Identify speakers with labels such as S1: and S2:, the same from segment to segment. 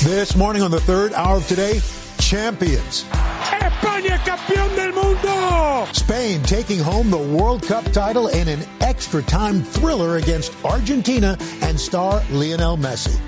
S1: This morning on the third hour of Today, champions.
S2: España, campeón del mundo!
S1: Spain taking home the World Cup title in an extra-time thriller against Argentina and star Lionel Messi.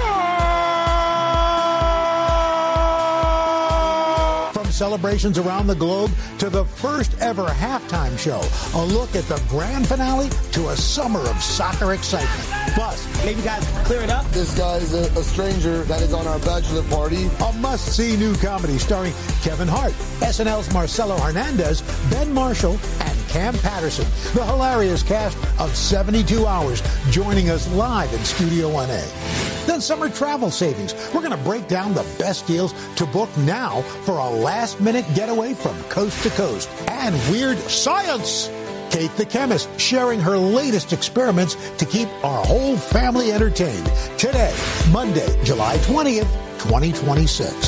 S1: From celebrations around the globe to the first ever halftime show, a look at the grand finale to a summer of soccer excitement. Plus,
S3: maybe guys clear it up.
S4: This guy is a stranger that is on our bachelor party.
S1: A must-see new comedy starring Kevin Hart, SNL's Marcelo Hernandez, Ben Marshall, and Cam Patterson. The hilarious cast of 72 Hours joining us live in Studio 1A. Then summer travel savings. We're going to break down the best deals to book now for a last-minute getaway from coast to coast. And weird science. Kate the chemist sharing her latest experiments to keep our whole family entertained. Today, Monday, July 20th, 2026.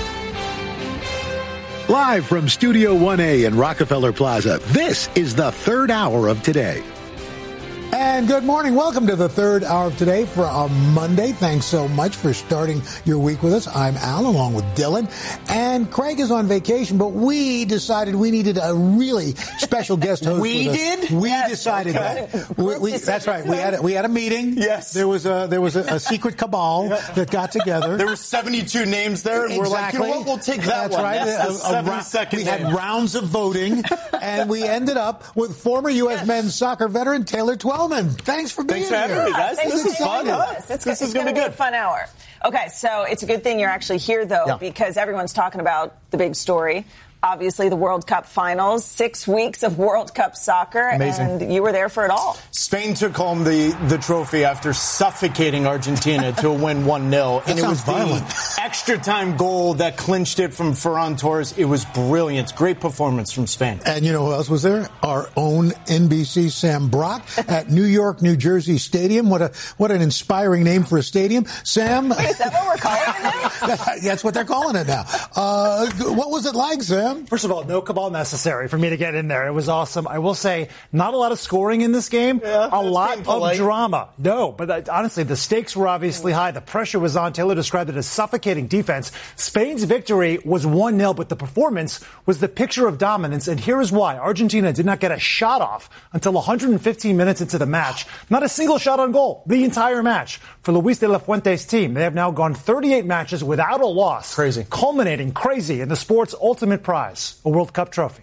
S1: Live from Studio 1A in Rockefeller Plaza, this is the third hour of Today. And good morning. Welcome to the third hour of Today for a Monday. Thanks so much for starting your week with us. I'm Al, along with Dylan. And Craig is on vacation, but we decided we needed a really special guest host.
S3: We did?
S1: We decided that. That's right. We had a meeting.
S3: Yes.
S1: There was a secret cabal that got together.
S3: There were 72 names there. And we're like, you know what? We'll take that
S1: That's
S3: one.
S1: Right.
S3: That's the 72nd
S1: we had rounds of voting, and we ended up with former U.S. men's soccer veteran Taylor Twellman. Thanks for being here.
S3: Thanks for having me, guys.
S5: This
S3: is fun.
S5: This is going to be a fun hour. Okay, so it's a good thing you're actually here, though, because everyone's talking about the big story. Obviously, the World Cup finals, 6 weeks of World Cup soccer,
S3: Amazing.
S5: And you were there for it all.
S3: Spain took home the trophy after suffocating Argentina to win 1-0.
S1: And it was violent.
S3: The extra-time goal that clinched it from Ferran Torres. It was brilliant. Great performance from Spain.
S1: And you know who else was there? Our own NBC Sam Brock at New York, New Jersey Stadium. What an inspiring name for a stadium. Sam.
S5: Wait, is that what we're calling it now?
S1: That's what they're calling it now. What was it like, Sam?
S6: First of all, no cabal necessary for me to get in there. It was awesome. I will say, not a lot of scoring in this game. A lot of drama. No, but honestly, the stakes were obviously high. The pressure was on. Taylor described it as suffocating defense. Spain's victory was 1-0, but the performance was the picture of dominance. And here is why. Argentina did not get a shot off until 115 minutes into the match. Not a single shot on goal the entire match. For Luis de la Fuente's team, they have now gone 38 matches without a loss.
S3: Crazy.
S6: Culminating crazy in the sport's ultimate prize. A World Cup trophy.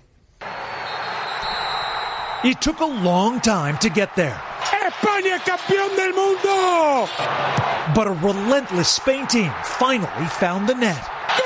S2: It took a long time to get there. España, campeón del mundo!
S7: But a relentless Spain team finally found the net.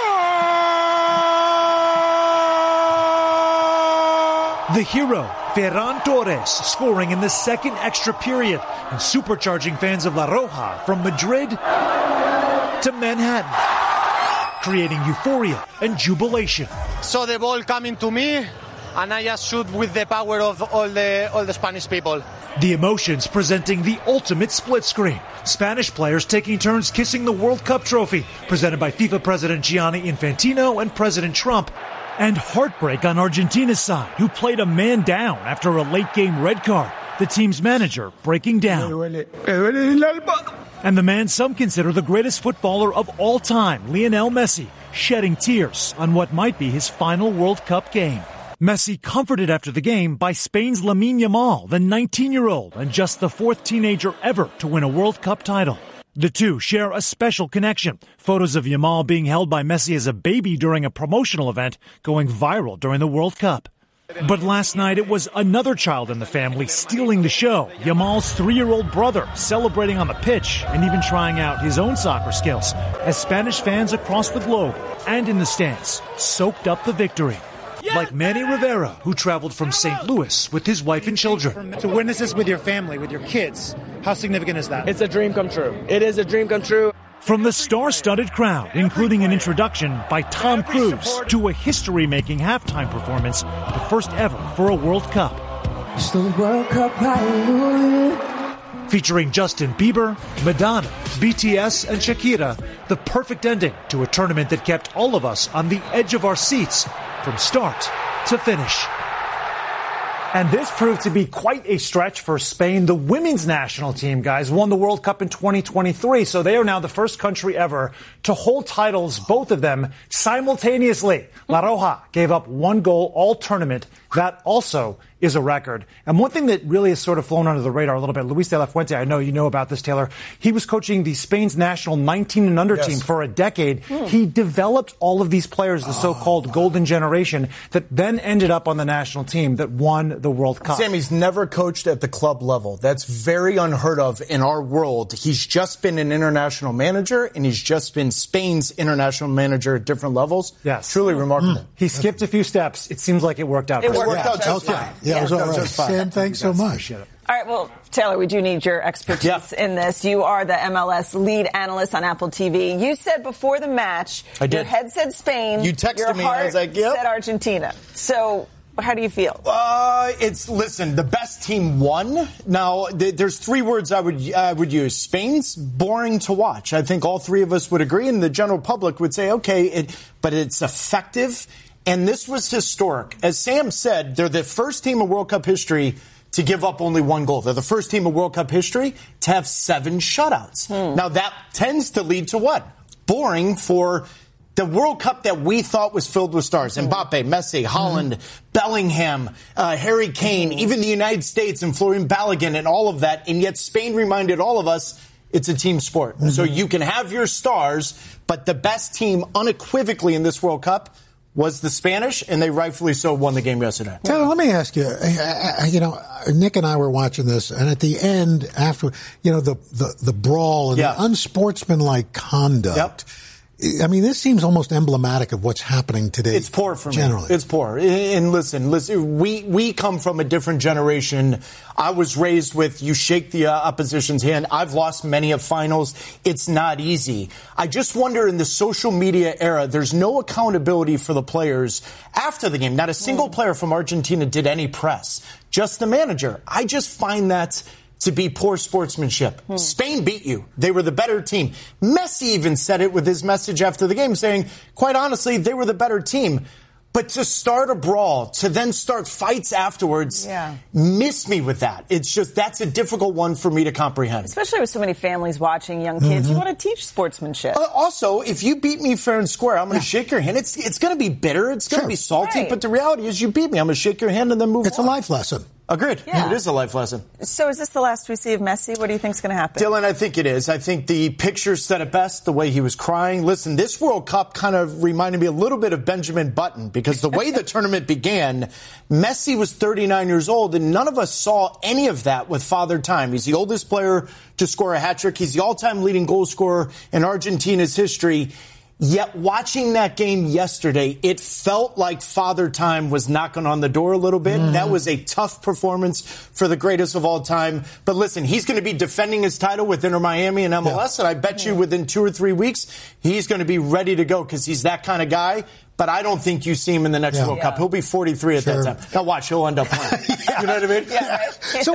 S7: The hero, Ferran Torres, scoring in the second extra period and supercharging fans of La Roja from Madrid to Manhattan, creating euphoria and jubilation.
S8: So the ball coming to me, and I just shoot with the power of all the Spanish people.
S7: The emotions presenting the ultimate split screen. Spanish players taking turns kissing the World Cup trophy, presented by FIFA President Gianni Infantino and President Trump. And heartbreak on Argentina's side, who played a man down after a late-game red card. The team's manager breaking down. And the man some consider the greatest footballer of all time, Lionel Messi, shedding tears on what might be his final World Cup game. Messi comforted after the game by Spain's Lamine Yamal, the 19-year-old and just the fourth teenager ever to win a World Cup title. The two share a special connection. Photos of Yamal being held by Messi as a baby during a promotional event going viral during the World Cup. But last night it was another child in the family stealing the show. Yamal's 3-year-old brother celebrating on the pitch and even trying out his own soccer skills as Spanish fans across the globe and in the stands soaked up the victory. Like Manny Rivera, who traveled from St. Louis with his wife and children.
S6: To witness this with your family, with your kids, how significant is that?
S9: It's a dream come true. It is a dream come true.
S7: From the star-studded crowd, including an introduction by Tom Cruise, to a history-making halftime performance, the first ever for a World Cup.
S10: It's the World Cup, hallelujah.
S7: Featuring Justin Bieber, Madonna, BTS, and Shakira, the perfect ending to a tournament that kept all of us on the edge of our seats from start to finish.
S6: And this proved to be quite a stretch for Spain. The women's national team, guys, won the World Cup in 2023, so they are now the first country ever to hold titles, both of them, simultaneously. La Roja gave up 1 goal all tournament. That also is a record. And one thing that really has sort of flown under the radar a little bit, Luis de la Fuente, I know you know about this, Taylor. He was coaching the Spain's national 19 and under team for a decade. He developed all of these players, the so-called golden generation, that then ended up on the national team that won the World Cup.
S3: Sammy's never coached at the club level. That's very unheard of in our world. He's just been an international manager, and he's just been Spain's international manager at different levels.
S6: Yes.
S3: Truly remarkable.
S6: He skipped a few steps. It seems like it worked out.
S5: It worked
S3: out just fine.
S1: Yeah, it was all right. Sam, thanks so much.
S5: All right, well, Taylor, we do need your expertise in this. You are the MLS lead analyst on Apple TV. You said before the match, your head said Spain.
S3: You texted
S5: your
S3: me,
S5: heart
S3: and I was like, yep.
S5: said Argentina. So how do you feel?
S3: Listen, the best team won. Now, there's 3 words I would use. Spain's boring to watch. I think all 3 of us would agree, and the general public would say, okay, but it's effective. And this was historic. As Sam said, they're the first team in World Cup history to give up only 1 goal. They're the first team in World Cup history to have 7 shutouts. Now, that tends to lead to what? Boring for the World Cup that we thought was filled with stars. Mbappe, Messi, Haaland, Bellingham, Harry Kane, even the United States and Florian Balogun and all of that. And yet Spain reminded all of us it's a team sport. So you can have your stars, but the best team unequivocally in this World Cup was the Spanish, and they rightfully so won the game yesterday.
S1: Taylor, let me ask you, Nick and I were watching this, and at the end, after, the brawl and the unsportsmanlike conduct, I mean, this seems almost emblematic of what's happening today.
S3: It's poor for me.
S1: Generally.
S3: It's poor. And listen, we come from a different generation. I was raised with you shake the opposition's hand. I've lost many of finals. It's not easy. I just wonder in the social media era, there's no accountability for the players after the game. Not a single player from Argentina did any press. Just the manager. I just find that to be poor sportsmanship. Spain beat you. They were the better team. Messi even said it with his message after the game, saying, quite honestly, they were the better team. But to start a brawl, to then start fights afterwards, miss me with that. It's just, that's a difficult one for me to comprehend.
S5: Especially with so many families watching, young kids. You want to teach sportsmanship.
S3: Also, if you beat me fair and square, I'm going to shake your hand. It's going to be bitter. It's going to be salty. But the reality is you beat me. I'm going to shake your hand and then move on.
S1: It's a life lesson.
S3: Agreed.
S5: Yeah.
S3: It is a life lesson.
S5: So is this the last we see of Messi? What do you think is going to happen?
S3: Dylan, I think it is. I think the pictures said it best, the way he was crying. Listen, this World Cup kind of reminded me a little bit of Benjamin Button because the way the tournament began, Messi was 39 years old, and none of us saw any of that with Father Time. He's the oldest player to score a hat-trick. He's the all-time leading goal scorer in Argentina's history. Yet watching that game yesterday, it felt like Father Time was knocking on the door a little bit. That was a tough performance for the greatest of all time. But listen, he's going to be defending his title with Inter Miami and MLS, and I bet you within 2 or 3 weeks, he's going to be ready to go because he's that kind of guy. But I don't think you see him in the next World Cup. He'll be 43 at that time. Now watch, he'll end up playing. You know what I mean?
S5: Yeah, right.
S1: So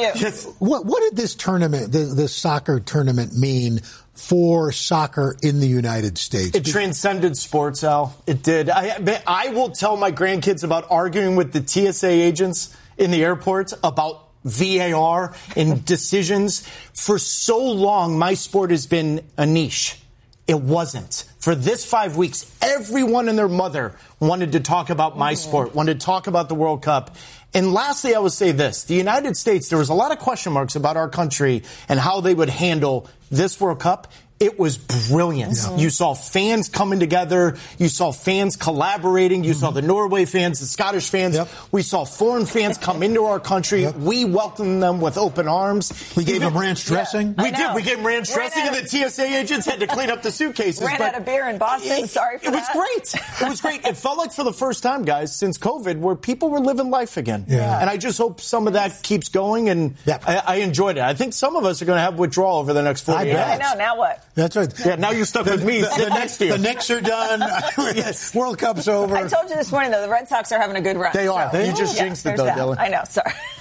S1: what did this tournament, this soccer tournament, mean for soccer in the United States?
S3: It transcended sports, Al. It did. I will tell my grandkids about arguing with the TSA agents in the airport about VAR and decisions. For so long, my sport has been a niche. It wasn't. For this 5 weeks, everyone and their mother wanted to talk about my sport, wanted to talk about the World Cup. And lastly, I will say this. The United States, there was a lot of question marks about our country and how they would handle this World Cup. It was brilliant. You saw fans coming together. You saw fans collaborating. You saw the Norway fans, the Scottish fans. We saw foreign fans come into our country. We welcomed them with open arms.
S1: We gave them ranch dressing.
S3: We did. We gave them ranch dressing, and the TSA agents had to clean up the suitcases.
S5: Ran out of beer in Boston. Sorry for that.
S3: It was great. It was great. It felt like for the first time, guys, since COVID, where people were living life again. And I just hope some of that keeps going, and I enjoyed it. I think some of us are going to have withdrawal over the next 4 years.
S5: I know. Now what?
S1: That's right.
S3: Yeah, now you're stuck with me.
S1: The Knicks are done. World Cup's over.
S5: I told you this morning, though, the Red Sox are having a good run.
S3: They are. You just jinxed it, though, Dylan.
S5: I know. Sorry.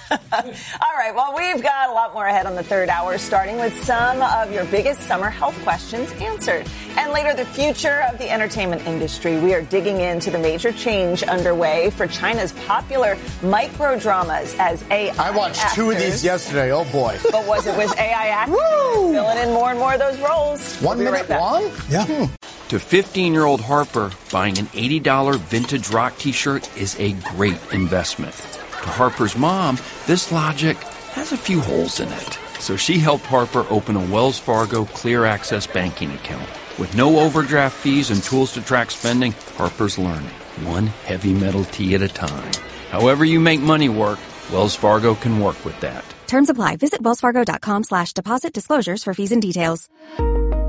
S5: All right, well, we've got a lot more ahead on the third hour, starting with some of your biggest summer health questions answered. And later, the future of the entertainment industry. We are digging into the major change underway for China's popular micro-dramas as AI
S3: I watched
S5: actors.
S3: 2 of these yesterday. Oh, boy.
S5: But was it with AI actors?
S3: Woo!
S5: Filling in more and more of those roles.
S3: 1
S5: We'll be
S3: minute
S5: right back.
S3: long?
S1: Yeah.
S11: To 15-year-old Harper, buying an $80 vintage rock t-shirt is a great investment. To Harper's mom, this logic has a few holes in it. So she helped Harper open a Wells Fargo Clear Access banking account. With no overdraft fees and tools to track spending, Harper's learning, one heavy metal tea at a time. However you make money work, Wells Fargo can work with that.
S12: Terms apply. Visit wellsfargo.com/deposit disclosures for fees and details.